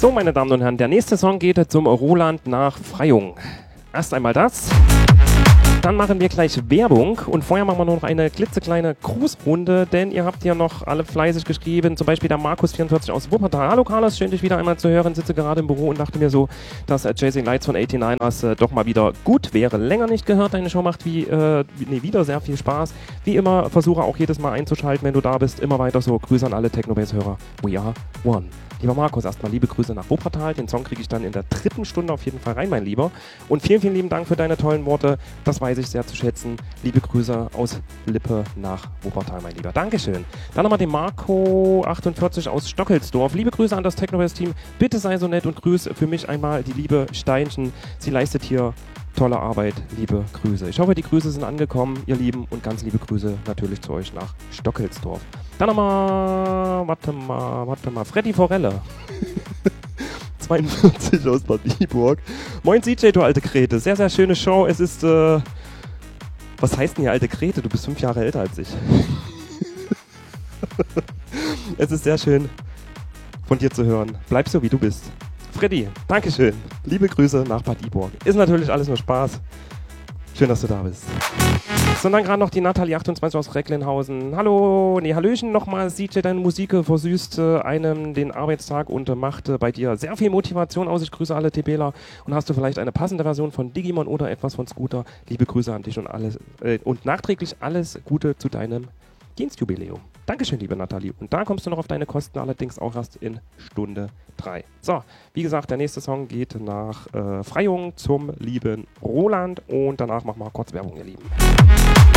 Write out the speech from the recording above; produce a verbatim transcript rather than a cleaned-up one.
So, meine Damen und Herren, der nächste Song geht zum Roland nach Freyung. Erst einmal das. Dann machen wir gleich Werbung und vorher machen wir noch eine klitzekleine Grußrunde, denn ihr habt ja noch alle fleißig geschrieben, zum Beispiel der Markus vierundvierzig aus Wuppertal. Hallo Carlos, schön dich wieder einmal zu hören, sitze gerade im Büro und dachte mir so, dass äh, Chasing Lights von neunundachtzig äh, doch mal wieder gut wäre. Länger nicht gehört, deine Show macht wie, äh, nee, wieder sehr viel Spaß. Wie immer, versuche auch jedes Mal einzuschalten, wenn du da bist. Immer weiter so, Grüße an alle Technobase-Hörer. We are one. Lieber Markus, erstmal liebe Grüße nach Wuppertal. Den Song kriege ich dann in der dritten Stunde auf jeden Fall rein, mein Lieber. Und vielen, vielen lieben Dank für deine tollen Worte. Das weiß ich sehr zu schätzen. Liebe Grüße aus Lippe nach Wuppertal, mein Lieber. Dankeschön. Dann nochmal den Marco achtundvierzig aus Stockelsdorf. Liebe Grüße an das Technobase-Team. Bitte sei so nett und grüße für mich einmal die liebe Steinchen. Sie leistet hier tolle Arbeit. Liebe Grüße. Ich hoffe, die Grüße sind angekommen, ihr Lieben. Und ganz liebe Grüße natürlich zu euch nach Stockelsdorf. Dann nochmal, warte mal, warte mal, Freddy Forelle. zweiundvierzig aus Bad Iburg. Moin C J, du alte Krete. Sehr, sehr schöne Show. Es ist, äh, was heißt denn hier alte Krete? Du bist fünf Jahre älter als ich. Es ist sehr schön, von dir zu hören. Bleib so, wie du bist. Freddy, Dankeschön. Liebe Grüße nach Bad Iburg. Ist natürlich alles nur Spaß. Schön, dass du da bist. Sondern gerade noch die Nathalie achtundzwanzig aus Recklinghausen. Hallo, nee, Hallöchen nochmal. C J, deine Musik versüßt äh, einem den Arbeitstag und äh, macht äh, bei dir sehr viel Motivation aus. Ich grüße alle TBler. Und hast du vielleicht eine passende Version von Digimon oder etwas von Scooter? Liebe Grüße an dich und alles äh, und nachträglich alles Gute zu deinem Dienstjubiläum. Dankeschön, liebe Nathalie. Und da kommst du noch auf deine Kosten, allerdings auch erst in Stunde drei. So, wie gesagt, der nächste Song geht nach äh, Freyung zum lieben Roland und danach machen wir kurz Werbung, ihr Lieben.